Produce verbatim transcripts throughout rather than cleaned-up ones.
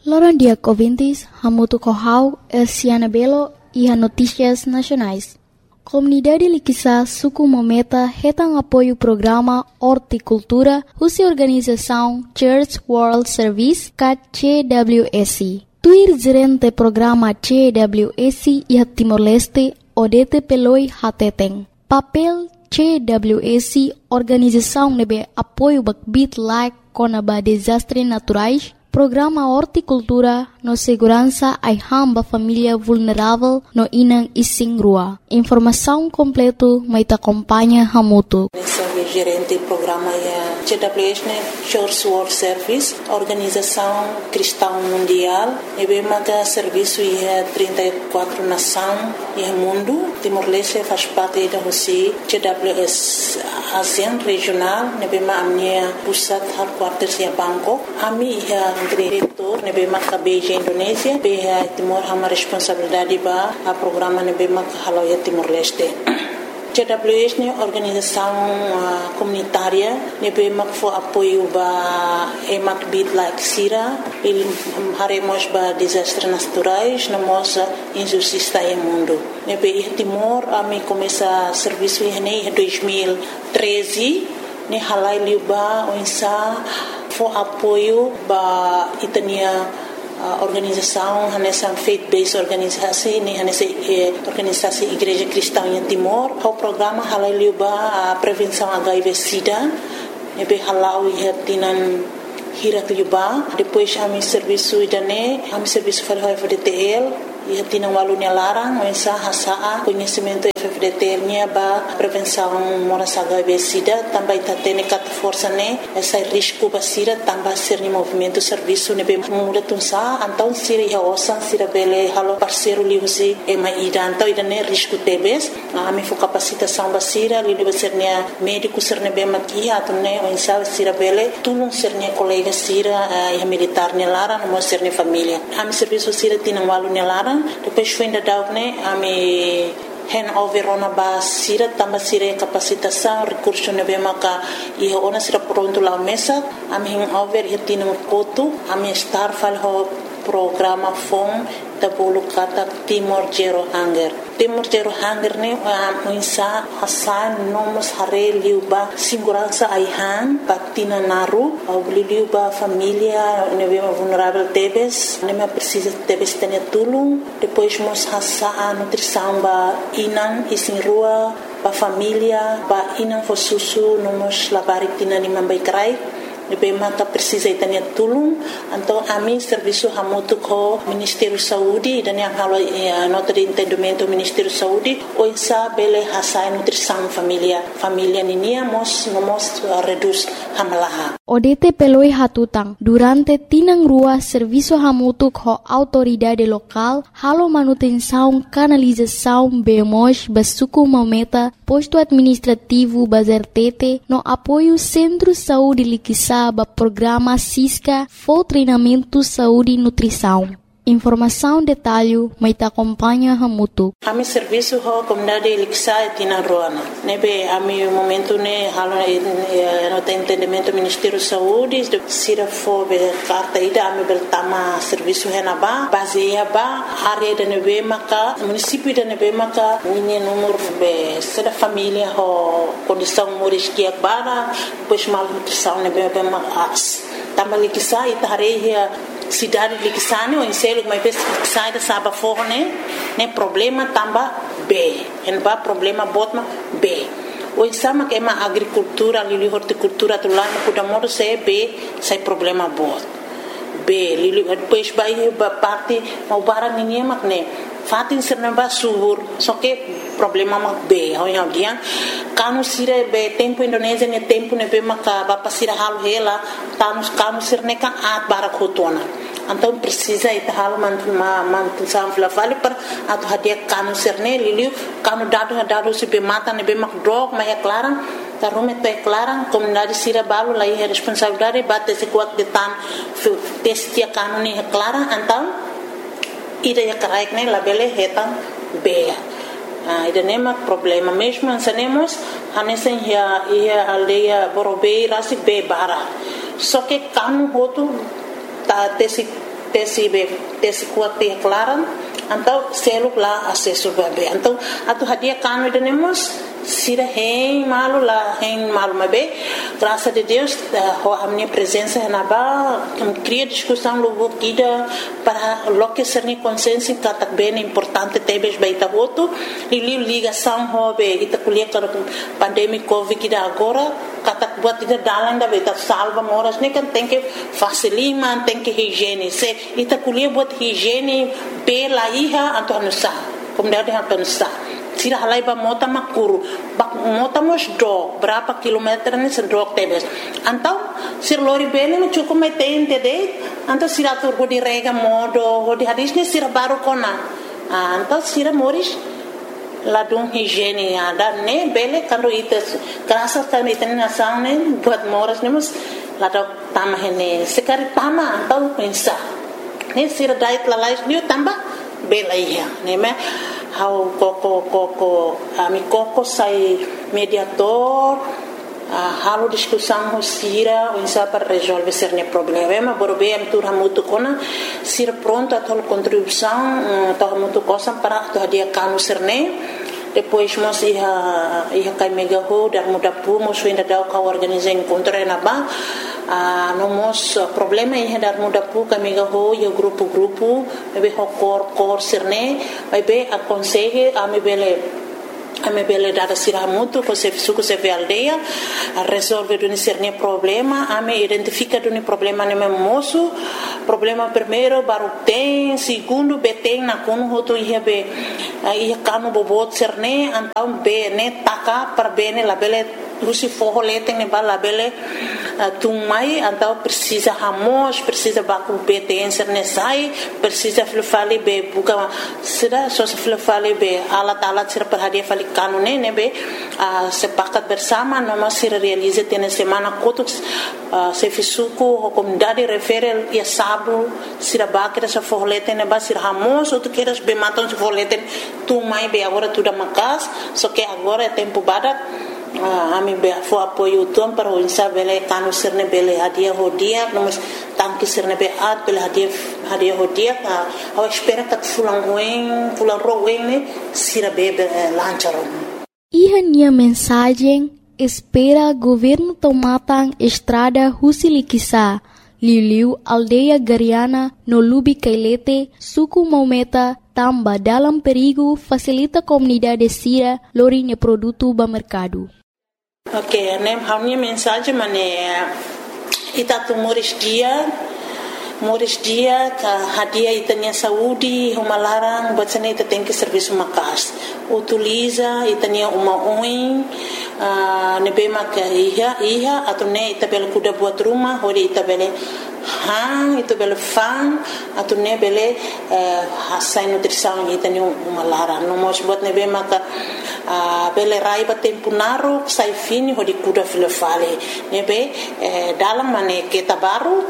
Loran dia ouvintes, hamutu kohau, Elsiana Belo e a Notícias Nacionais. Comunidade Liquiçá Suku Mometa retang apoio programa Horticultura, husi organização Church World Service, C W S. Tuir gerente programa C W S e Timor-Leste, Odete Peloi Hateteng. Papel C W S, organização nebe apoio bakbit like konaba desastres naturais, programa Horticultura no segurança ai hamba família vulnerável no inang ising rua. Informação completo mai ta acompanha hamutu. Gerente do programa é C W S, Church World Service, Organização Cristã Mundial, e bem maga serviço é trinta e quatro nações e mundo. Timor-Leste faz parte da Rússia, C W S ASEAN regional, e bem maga minha pusat headquarters é Bangkok. Ami é diretor, e bem maga Beijing Indonésia, bem Timor hama responsabilidade ba a programa e bem maga halau é Timor-Leste. C W S é organização uh, comunitária, nebe mak fo apoio ba emak bit like sira, il haremos ba desastres naturais, namos injustiça em mundo. Nebe i Timor ami começa serviço em dois mil e treze, ne halai liuba oinsa fo apoio ba itania Uh, organização, nessa faith-based organização, nessa eh, organização Igreja Cristã em Timor, o programa halaliuba a prevenção H I V/Sida, nebe halau ia tinan hirat liuba, depois a mi serviço idane, a mi serviço fal F D T L, ia tinan walunya larang, mensa hasaa conhecimento F D T L nya ba prevenção moras H I V/Sida, também tá tendo cat força né, essa risco basira também ser ni movimento serviço nebe muda tunsa, então sira ia osan sira bele halo parceiro liusi e mai ida, então ida né risco tebes, a mi fo capacitação basira li liu ser nia médico ser nebe makia atune o insa sira bele tulung ser nia colega sira e militar nia lara no ser nia família. A mi serviço sira tinan walu nia lara, depois foi ainda dar né a mi hand over ona ba sira tamba sira capacitação recurso nebe maka e ona sira pronto lá mesa a mi hand over e tinam kotu a mi star fal ho programa fon tabulu kata Timor Zero Hunger. Timor Zero Hunger ne a insa hasan nomos hare liuba segurança aihan patina naru au liuba família nebe vulnerável tebes neme precisa tebes tenia tulung depois mos hasa a nutrição ba inan isin rua ba família ba inan fo susu nomos labarik tina ni mambai krai nebe mata precisa itania tulung então a mi serviço hamutu ko Ministério Saúde dan yang halo nota de entendimento Ministério Saúde o insa bele hasai nutrição família família ninia mos nomos reduz hamalaha. Odete peloi hatutang durante tinang rua serviço hamutu ko autoridade local halo manutenção canalização bemos basuku mometa posto administrativo bazertete no apoio Centro Saúde Liquiçá ba programa Cisca for treinamento saúde e nutrição. Informação detalhe mai ta acompanha hamutu. Ami serviço ho comunidade Liquiçá tina roana. Nebe ami momento ne halo no entendimento Ministério Saúde de sira fo be carta ida ami bertama serviço henaba baseia ba área de nebe maka município de nebe maka minha número be sera família ho condição moris que bara pois mal nutrição nebe be mas tama Liquiçá itareia cidade de Liquiçá o enselo mas pes sai da saba forne né problema tamba B en ba problema botma B o exama que é uma agricultura ali horticultura do lá no kuda modo se B sai problema bot B li depois vai parte mau barang ninguém mak né fatin serna ba subur só que problema mak B ao yang dia kanu sira be tempo Indonésia ne tempo ne be maka ba pasira hal hela kanu kanu sirne ka at barakotona então precisa ita hal man man sam fla fali par atu hadia kanu sirne liliu kanu dado dado se be mata ne be mak drog ma é clara ta rume te clara comunidade sira balu lá é responsabilidade bate se kuat de tan testia kanu ne clara então ida ya karaik ne labele hetan be Ah, ida nema problema mesmo ansanemos hanesen ya ia aldeia borobei rasi be bara só que kanu hotu ta tesi tesi be tesi kuat te klaran então selo lá acesso bebê então atu hadia kanu denemos sira hein malu lá hein malu mabe graças a Deus a minha presença na ba cria discussão logo kida para lo que ser ni consciência que bem importante tebes baita voto e ligação hobe ita kulia para pandemia covid kida agora kata buat ida dalang da beta salva moras ne kan tem que facilima tem que higiene se ita kulia buat higiene pela iha atau nusa como deve atau nusa sira halai ba mota makuru ba mota mos do berapa kilometer ni sedok tebes antau sir lori bene me cukup me tente de antau sira tur go di rega modo go di hadis ni sira baru kona antau sira moris ladung higiene ada ne bele kando ites kerasa kami itena sangne buat moras ni mus ladok tamah ini sekali tama antau pensa ni sira dait lalais ni tambah bela iya ni me how koko koko ami koko sai mediator uh, halo discussão ho sira o insa para resolver cerne problema borbe am tur hamutu kona sira pronto a tol contribuição to hamutu cosa para to dia kanu cerne depois mos ia ia kai mega ho dar muda pu mos ainda dau ka organizar encontro na ba a no mos problema ia dar muda pu ka mega ho yo grupo grupo be ho cor cor cerne vai be aconselhe a me bele a me bele dada sira mutu ko se suku se ve aldeia a resolve do cerne problema a me identifica do problema ne moço problema primeiro baru tem segundo beteng na kono hoto ia be ia kanu bobot cerne antau be ne taka per bene la bele Lucy forro leteng ne bala bele tumai antau precisa hamos precisa baku beten cerne sai precisa flufali be buka sida so flufali be alat alat sir perhadia fali kanu ne ne be sepakat bersama noma sir realize tene semana kotuk se fisuku comunidade referel ia sabu sira bakira sa forro leteng ne ba sir hamos ou tu queres be maton se forro leteng tumai be agora tudo makas só que agora é tempo badat a ami be fo apoio tom para o insa bele kanu sirne bele hadia hodia nós tanque sirne be at bele hadia hadia hodia a espera que fulan wen fulan rowen ne sira bebe lancharon Iha nia mensagem espera governo tomatan estrada Husilikisa Liu aldeia Gariana no Lubi Kailete suku Maumeta tamba dalam perigo facilita comunidade sira lorinya produto ba mercado. Ok, nem a minha mensagem mané ita tu moris dia moris dia ka hadia itanya saúde uma larang batsane ita tem que serviço makas utiliza itanya uma oin nebema ka iha iha atune ita bel kuda buat rumah hori ita bele hang itu bele fan atune bele hasai nutrição itanya uma larang no mos buat nebema ka bele raiba tempo naro sai fini hori kuda filofale nebe dalam mane kita baru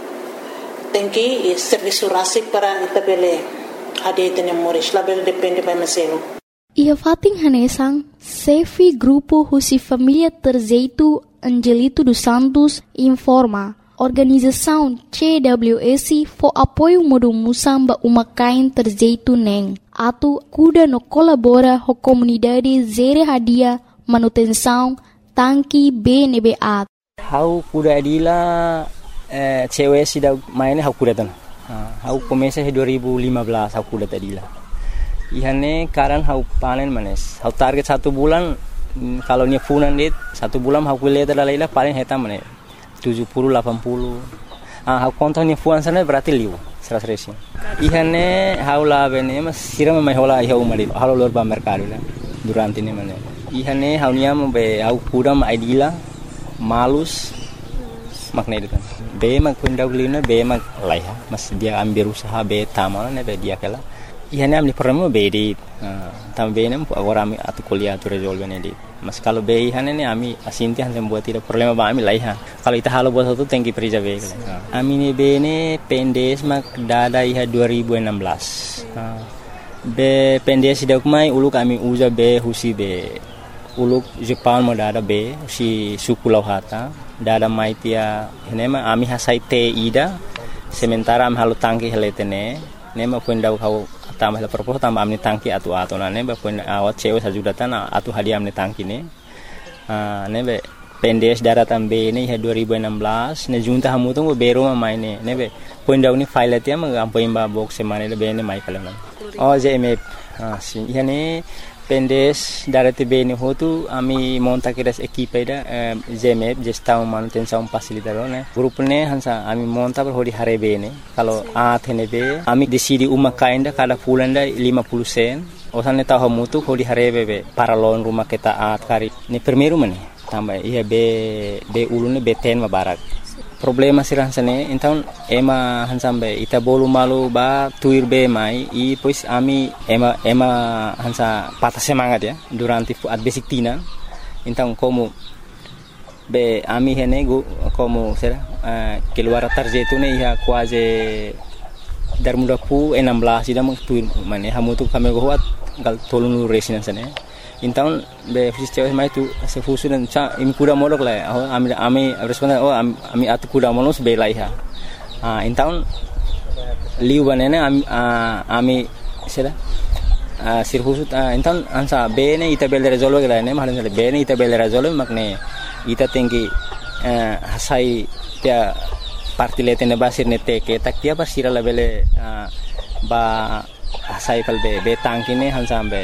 tem que serviço rásico para itabele ade tene moris label depende by maselo ia fating hanesang Sefi grupo Husi Família Terzeito Angelito dos Santos informa organização C W S for apoio modo musamba uma kain terzeito neng atu kuda no colabora ho comunidade zere hadia manutenção tanki B N B A how kuda adila Eh, cewek sudah mainnya aku datang. Aku komesa dua ribu lima belas aku datang tadi lah. Ihane karan aku panen manes. Aku target satu bulan kalau nya funan dit satu bulan aku lihat adalah lah paling hetam mana tujuh puluh delapan puluh. Ah aku kontaknya fuan sana berarti liu seratus resi. Ihane aku lah bene mas siram mai hola iha umari. Halo lor ba mercado lah. Durante ini mana. Ihane aku nya membe aku kudam idila malus makna itu kan. Be mag kundaw lina be mag laiha mas dia ambil usaha be tamana ne be dia kala ihane amni problema be di tam be nem agora ami atu kuliah tu resolve ne di mas kalau be ihane ne ami asinti han sem buat tidak problema ba ami laiha kalau ita halo buat satu tengki perija be kala ami ne be ne pendes mag dada iha dua ribu enam belas be pendes dak mai uluk ami uja be husi be uluk Jepang mo dada be si suku lauhata dada mai tia henema ami hasai te ida sementara am halu tangki heletene ne ma punda kau tambah la propos tambah amni tangki atu atu na ne ba punda awat cewe sajudatan atu hadiah amni tangki ne ah ne be pendes daratan be ne dua ribu enam belas ne junta hamu tu bero ma mai ne ne be punda uni file tia ma am poimba box semane le be ne mai kala oh je me ah si yani pendes darate be ne hotu ami monta kiras equipe da jemep gestão manutenção facilitador né grupo ne hansa ami monta per hodi hare be ne kalau a thene be ami decidi uma kainda kada fulanda lima puluh sen osan ne tahu mutu hodi hare be para lon rumah kita a kari ne primeiro mane tambah iya be be ulune be ten ma barak problema sirah sane então ema hansambe ita bolu malu ba tuir be mai i pois ami ema ema hansa patah semangat ya durante at basic tina então como be ami hene go como será uh, keluar tarjetu ne ia quase dar muda pu enam belas ida meng tuir mane hamu tu kami go wat gal tolunu resina sane então be fisio mai tu se fusu dan cha imi kuda modok la oh ami ami responden oh ami atu kuda monos be lai ha ah então liu banene ami ami sera ah sir fusu então ansa be ne ita bel resolve la ne mahan be ne ita bel resolve makne ita tinggi hasai tia parti letene basir ne te ke tak tia basira la bele ba hasai kal be be tangkine hansa be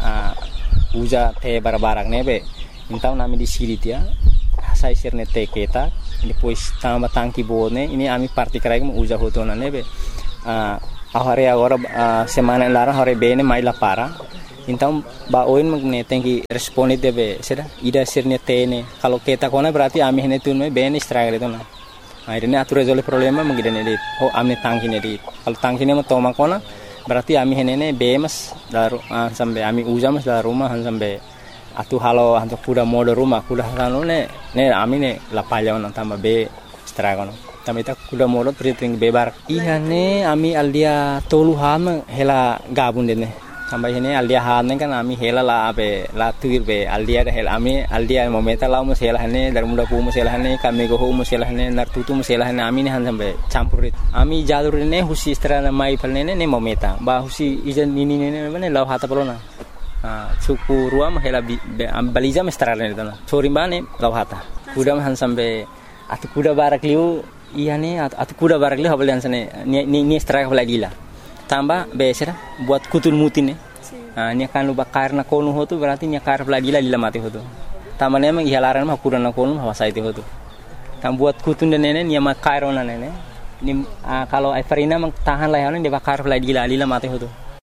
uja te barbarak nebe então nami di siri tia sai sirne te keta depois tamba tangki bone ini ami parti karai mo uja hotona nebe ah ahare agora semana lara hore bene mai la para então ba oin magne tenki responde debe seda ida sirne tene kalau keta kona berarti ami hene tun me bene stragre tona akhirnya atur resolve problema mengidane dit oh amne tangki ne dit kalau tangki ne mo toma kona berarti ami henene bemas daru uh, sampai ami ujamas dalam rumah sampai atu halo hantu kuda mode rumah kuda halo ne ne ami ne lapalya on tambah be stragono tambah ita kuda mode priting bebar iya ne ami aldia tolu ham hela gabun dene tambah hene aldia han kan ami hela la be la tuir be aldia hel ami aldia momenta la mo hela hene dar muda pu mo hela hene kami go mo hela hene nar tutu mo hela hene ami ne han sampai campurit ami jalur ne husi strana mai palne ne momenta ba husi ijan nini ne ne law hata pelona ah suku ruam hela am baliza mestrana ne tana sori bane law hata kuda han sampai atu kuda barak liu iya ne atu kuda barak liu habal sane ni ni straka baladila tambah besera buat kutul mutin ne ah nya kan lu bakar na kono hotu berarti nya kar pladila lila mati hotu tamane emang ihalaran mah kuda na kono hawa saiti hotu tam buat kutun dan nene nya makar ona nene ni ah, kalau Everina mang tahan lah de bakar pladila lila mati hotu.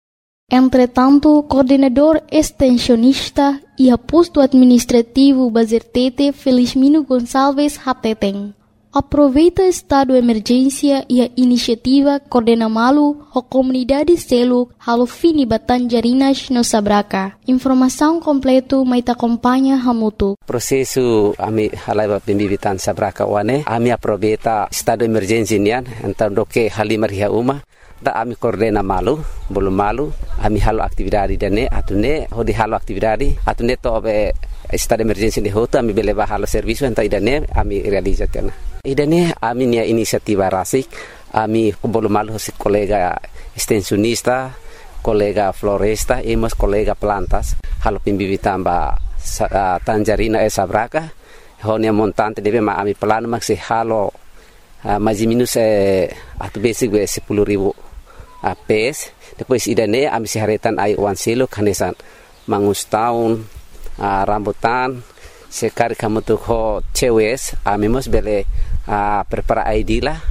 Entretanto, coordenador extensionista e aposto administrativo Bazertete Felizmino Gonçalves Hateteng aproveita estado de emergência e a iniciativa Coordena Malu a comunidade selo halo fini Batanjarinas no Sabraca. Informação completo mai te acompanha hamutu. Prosesu ami halai pembibitan Sabraca wane ami aproveita estado de emergência nian então doke halimar hia uma da ami Coordena Malu belum malu ami halo aktividade dane atune hodi halo aktividade atune to be estado de emergência de hoto ami beleva halo serviço então idane ami realizatena. Idane ami nia inisiativa rasik ami belum malu si kolega extensionista kolega floresta emos kolega plantas halo pembibitan ba uh, Tanjarina e Sabraca honia montante debe ma ami plan maksi halo uh, maji minus e uh, atu basic be sepuluh ribu uh, pes depois idane ami siharetan ai wan silo kanesan mangus tahun uh, rambutan sekar kamu tuh ho cewes ami mos bele uh, prepara I D lah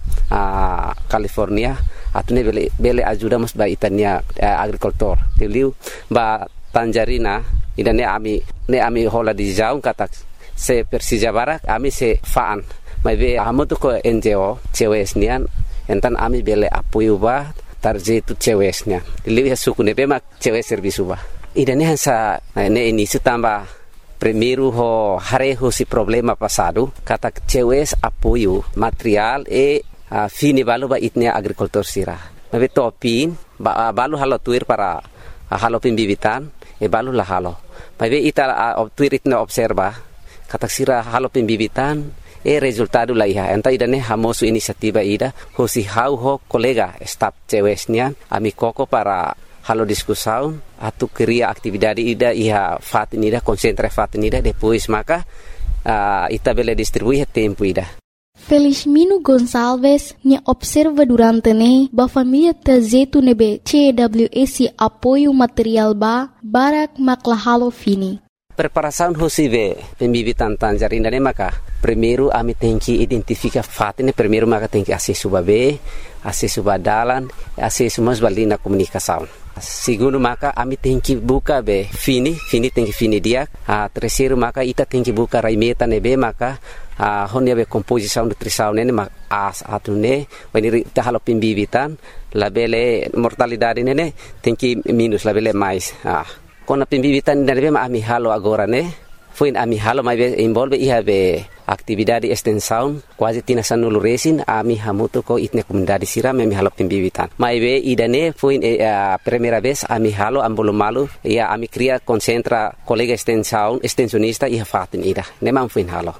uh, California atune bele bele ajuda mos ba itania uh, agricultor tiliu ba Tanjarina idane ami ne ami hola di jaung katak se Persija Barak ami se faan mai be amu tuh ko N G O cewes nian entan ami bele apoio ba tarjetu cewesnya tiliu ya suku ne be mak cewes servisu ba idane hansa ne ini sutamba primeiro ho hareho si problema passado kata cewes apoio material e uh, fini balu ba itnia agricultor sira mabe topin ba uh, balu halo tuir para uh, halo pembibitan e balu la halo mabe ita uh, tuir itna observa kata sira halo pembibitan E resultado la iha. Enta ida ne hamosu inisiativa ida. Hosi hau ho kolega staf cewesnian. Ami koko para halo diskusaun. Atu keria aktividade ida iha fatin ida. Konsentra fatin ida. Depois maka uh, ita bele distribuir tempo ida. Felizmino Gonçalves nya observa durante ne ba família tazetu nebe C W S apoio material ba barak maklahalo fini. Preparação hosive pembibitan tanjarina ne maka primeiro ami tem que identificar fato ne primeiro maka tem que acesso babe acesso badalan acesso mas balina comunicação. Segundo maka ami tem que buka be fini fini tem que fini dia. A terceiro maka ita tem que buka raimeta nebe maka a honia be composição nutrição ne mak as atune wani ta halo pembibitan labele mortalidade ne tem que minus labele mais. Ah Kona pembibitan nebe ma ami halo agora ne foi ami halo mai be involve iha be aktividade extensão quase tina sanulu resin ami hamuto ko itne comunidade siram ami halo pembibitan mai be idane foi a primeira vez ami halo ambolo malu ia ami cria concentra colega extensão extensionista iha fatin ida ne mam foi halo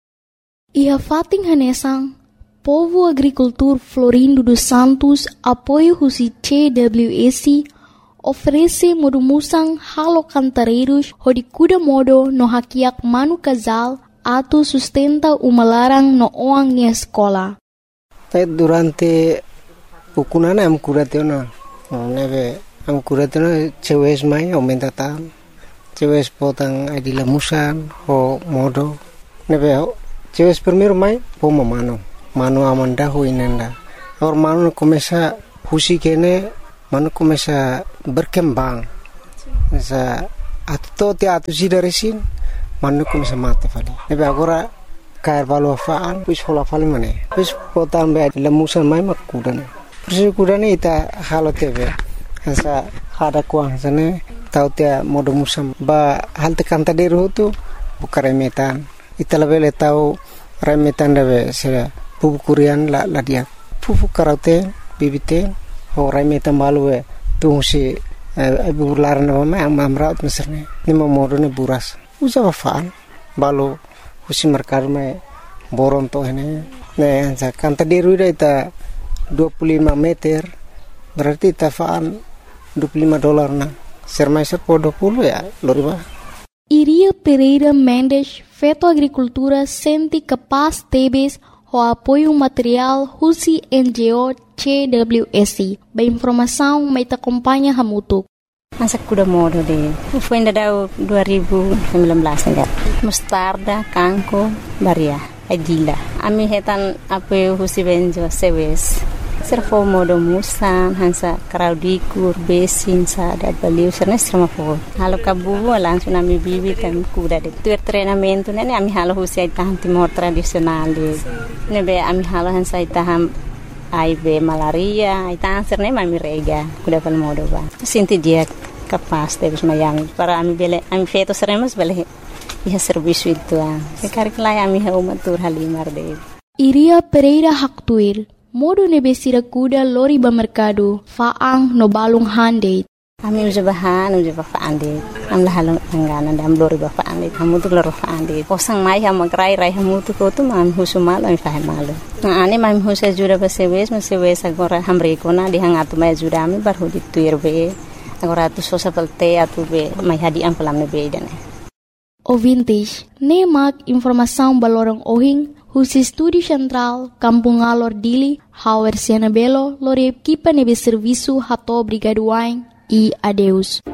iha fatin hanesang Povo Agricultor Florindo dos Santos apoio husi C W S oferece modumusang halo cantareiros hodi kuda modo no hakiak manu casal atu sustenta umalarang no oang ni escola. Pai durante pukunana am kuratena nebe am kuratena cewes mai aumenta tan cewes potang adila musan ho modo nebe cewes primeiro mai pomo mano mano amanda ho inenda or mano começa husi kene mano começa berkembang sa atto te atu sidaresin mano começa mata fali nebe agora cair valo faan pis hola fali mane pis potam be lemusan mai makudane pis kudane ita halo tebe sa hada kuang sane tau te modo musam ba hal te kanta deru tu bukare metan ita lebele tau remetan debe sera pupu kurian la la dia pupu karate bibite Horai metam balu e tu si ibu laran nama am amraut meserne ni momodo ne buras usa wafaan balu husi merkar me boron to ini ne anza kanta deru ita dua puluh lima meter berarti tafaan dua puluh lima dolar na sermai serpo dua puluh ya loriba. Iria Pereira Mendes Feto Agricultura senti capaz tebes o apoio material husi N G O C W S ba informação mai ta acompanha hamutuk. Masa kuda modo de foi ainda dau dua ribu sembilan belas enggak mustarda kangko baria adila ami hetan apoio husi benjo sewes serfo modo musan hansa kraudikur besin sa da baliu serna strama fo halo kabu langsung ami bibi kan kuda de tuer treinamento nene ami halo husi itahan timor tradisional de nebe ami halo hansa itaham I B malaria itahan serna ami rega kuda pal modo ba sinti dia capaz de mayang para ami bele ami feto seremos bele iha serviço itu ah sekarang lai ami ha umatur halimar de Iria Pereira Haktuir modo nebesira kuda lori ba mercado faang no balung hande ami uja bahan uja ba faande am la halong angana dam lori ba faande kamu tu loro faande osang mai ha magrai rai hamu tu ko tu man husumal ai fahe malu na ani mam husa jura ba sewes ma sewes agora hamre kona di hangatu mai jura ami bar hudi tuir be agora tu sosa pelte atu be mai hadi am pelam ne be dane Ouvintes, nemak informação balorang ohing husi Estúdio Central, Kampung Alor Dili, Hauer Siana Belo, lori equipa nebe serviço hato brigaduain e adeus.